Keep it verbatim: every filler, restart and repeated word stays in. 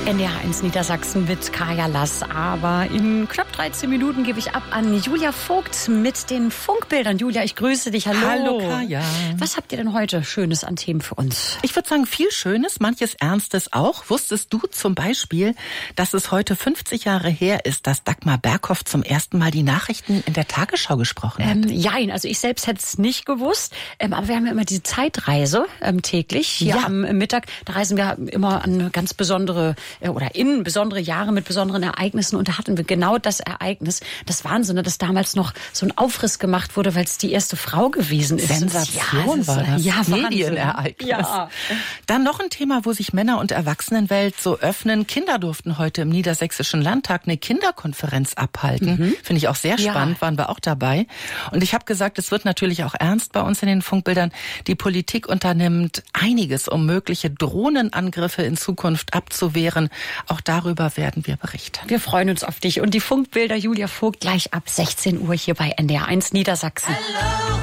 N D R eins Niedersachsen mit Kaya Lass. Aber in knapp dreizehn Minuten gebe ich ab an Julia Vogt mit den Funkbildern. Julia, ich grüße dich. Hallo. Hallo, Kaya. Was habt ihr denn heute Schönes an Themen für uns? Ich würde sagen, viel Schönes, manches Ernstes auch. Wusstest du zum Beispiel, dass es heute fünfzig Jahre her ist, dass Dagmar Berghoff zum ersten Mal die Nachrichten in der Tagesschau gesprochen hat? Ähm, jein, also ich selbst hätte es nicht gewusst. Ähm, aber wir haben ja immer diese Zeitreise ähm, täglich hier Ja. am Mittag. Da reisen wir immer an ganz besondere äh, oder in besondere Jahre mit besonderen Ereignissen. Und da hatten wir genau das Ereignis. Das Wahnsinn, dass damals noch so ein Aufriss gemacht wurde, weil es die erste Frau gewesen ist. Sensation ja, war das. Ja, Medienereignis. Ja. Dann noch ein Thema, wo sich Männer- und Erwachsenenwelt so öffnen. Kinder durften heute im Niedersächsischen Landtag eine Kinderkonferenz abhalten. Mhm. Finde ich auch sehr spannend, ja. Waren wir auch dabei. Und ich habe gesagt, es wird natürlich auch ernst bei uns in den Funkbildern. Die Politik unternimmt einiges, um mögliche Drohnenangriffe in Zukunft abzuwehren. Auch darüber werden wir berichten. Wir freuen uns auf dich und die Funkbilder Julia Vogt gleich ab sechzehn Uhr hier bei N D R eins Niedersachsen. Hello.